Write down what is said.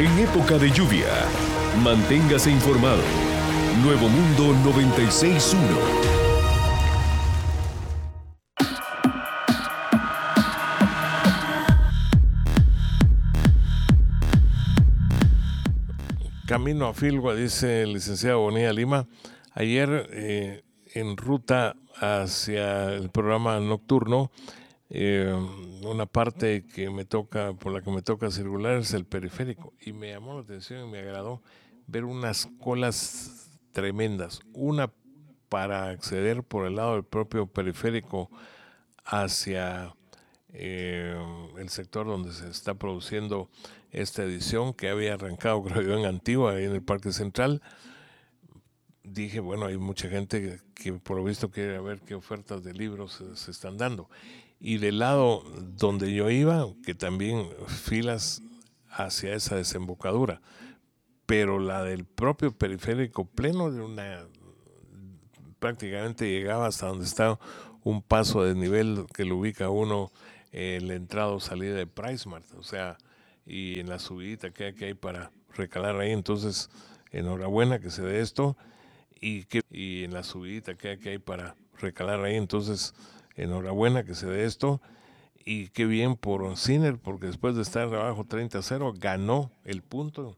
en época de lluvia. Manténgase informado. Nuevo Mundo 96.1. Camino a Filgua, dice el licenciado Bonilla Lima. Ayer en ruta hacia el programa nocturno, una parte por la que me toca circular es el periférico, y me llamó la atención y me agradó ver unas colas tremendas. Una para acceder por el lado del propio periférico hacia el sector donde se está produciendo esta edición, que había arrancado, creo yo, en Antigua, ahí en el Parque Central. Dije, bueno, hay mucha gente que por lo visto quiere ver qué ofertas de libros se están dando. Y del lado donde yo iba, que también filas hacia esa desembocadura, pero la del propio periférico pleno, prácticamente llegaba hasta donde está un paso de nivel que lo ubica uno en la entrada o salida de PriceMart, o sea, y en la subidita que hay para recalar ahí. Entonces, enhorabuena que se dé esto, y en la subidita que hay para recalar ahí. Entonces, enhorabuena que se dé esto, y qué bien por Sinner, porque después de estar abajo 30-0 ganó el punto